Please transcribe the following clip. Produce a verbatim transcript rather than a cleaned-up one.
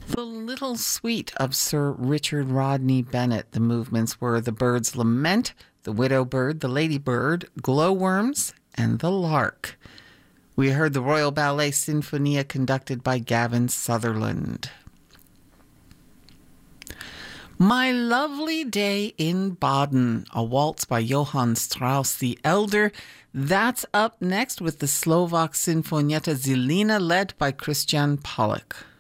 The Little Suite of Sir Richard Rodney Bennett. The movements were The Bird's Lament, The Widow Bird, The Lady Bird, Glowworms, and The Lark. We heard the Royal Ballet Sinfonia conducted by Gavin Sutherland. My Lovely Day in Baden, a waltz by Johann Strauss the Elder. That's up next with the Slovak Sinfonietta Zilina led by Christian Pollock.